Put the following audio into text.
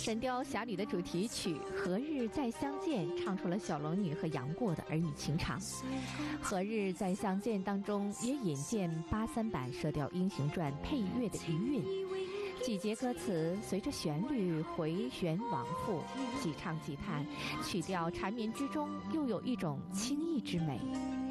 神雕侠侣》的主题曲《何日再相见》唱出了小龙女和杨过的儿女情长。《何日再相见》当中也引荐83版《射雕英雄传》配乐的余韵，几节歌词随着旋律回旋往复，既唱既叹，曲调缠绵之中又有一种轻逸之美。